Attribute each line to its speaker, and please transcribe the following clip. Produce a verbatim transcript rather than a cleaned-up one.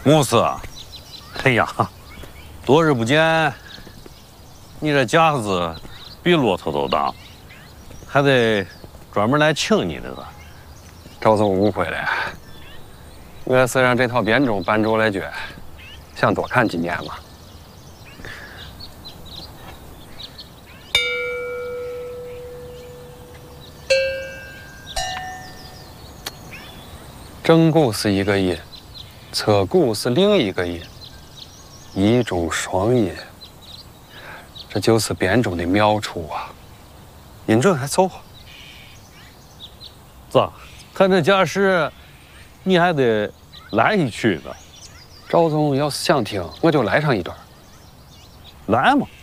Speaker 1: 穆斯，哎呀，多日不见，你这架子比骆驼都大，还得专门来请你的了。
Speaker 2: 赵总误会了，我是让这套编钟搬走来觉，想多看几年嘛。正鼓是一个音，侧鼓是另一个音，一中双音，这就是编钟的妙处啊！音准还凑合。
Speaker 1: 咋？看这架势，你还得来一曲呢。
Speaker 2: 赵总要是想听，我就来上一段。
Speaker 1: 来嘛。